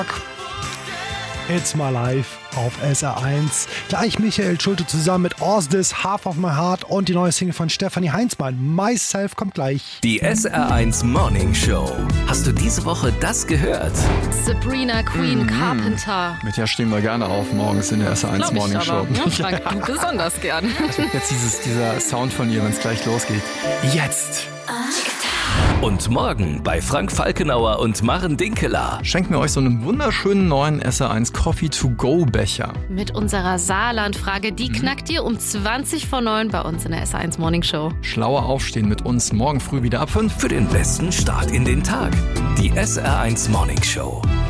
It's My Life auf SR1. Gleich Michael Schulte zusammen mit Orsdis, Half of My Heart und die neue Single von Stefanie Heinzmann. Myself kommt gleich. Die SR1 Morning Show. Hast du diese Woche das gehört? Sabrina Queen Carpenter. Mit der stehen wir gerne auf morgens in der SR1 Morning Show. Ja, Frank, du besonders gern. Jetzt dieser Sound von ihr, wenn es gleich losgeht. Jetzt! Und morgen bei Frank Falkenauer und Maren Dinkeler. Schenken wir euch so einen wunderschönen neuen SR1 Coffee to go Becher. Mit unserer Saarland-Frage, die knackt ihr um 20 vor 9 bei uns in der SR1 Morning Show. Schlauer aufstehen mit uns morgen früh wieder ab 5. Für den besten Start in den Tag. Die SR1 Morning Show.